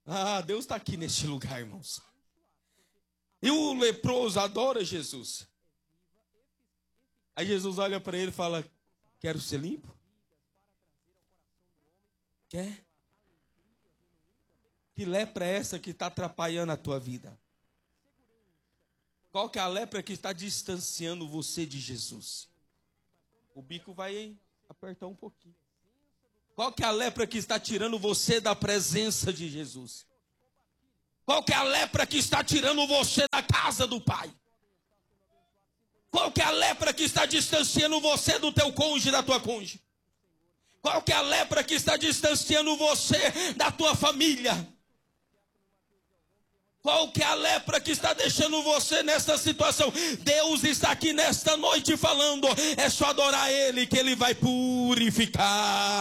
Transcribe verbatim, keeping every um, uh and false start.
Ah, Deus está aqui neste lugar, irmãos. E o leproso adora Jesus. Aí Jesus olha para ele e fala: quero ser limpo? Quer? Que lepra é essa que está atrapalhando a tua vida? Qual que é a lepra que está distanciando você de Jesus? O bico vai apertar um pouquinho. Qual que é a lepra que está tirando você da presença de Jesus? Qual que é a lepra que está tirando você da casa do Pai? Qual que é a lepra que está distanciando você do teu cônjuge, da tua cônjuge? Qual que é a lepra que está distanciando você da tua família? Qual que é a lepra que está deixando você nessa situação? Deus está aqui nesta noite falando: é só adorar Ele que Ele vai purificar.